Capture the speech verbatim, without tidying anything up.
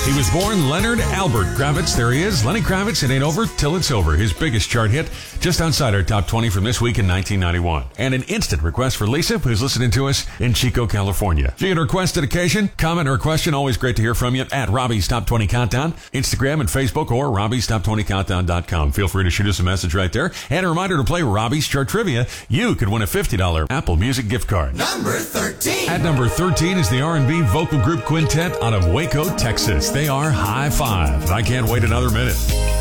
He was born Leonard Albert Kravitz. There he is. Lenny Kravitz, It Ain't Over Till It's Over. His biggest chart hit, just outside our top twenty from this week in nineteen ninety-one. And an instant request for Lisa, who's listening to us in Chico, California. She can request dedication, comment, or question. Always great to hear from you at Robbie's Top twenty Countdown, Instagram and Facebook, or Robbie's Top twenty Countdown dot com. Feel free to shoot us a message right there. And a reminder to play Robbie's Chart Trivia. You could win a fifty dollars Apple Music gift card. Number thirteen. At number thirteen is the R and B vocal group Quintet out of Waco, Texas. They are High Five. I can't wait another minute.